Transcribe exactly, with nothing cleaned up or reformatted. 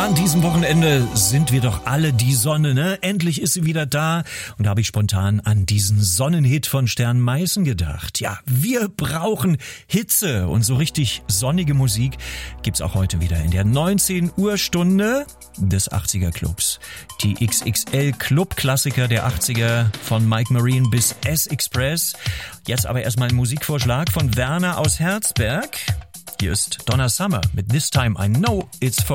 An diesem Wochenende sind wir doch alle die Sonne, ne? Endlich ist sie wieder da. Und da habe ich spontan an diesen Sonnenhit von Stern Meißen gedacht. Ja, wir brauchen Hitze. Und so richtig sonnige Musik gibt's auch heute wieder in der neunzehn Uhr Stunde des achtziger Clubs. Die X X L Club-Klassiker der achtziger von Mike Marine bis S-Express. Jetzt aber erstmal ein Musikvorschlag von Werner aus Herzberg. Hier ist Donna Summer mit This Time I Know It's For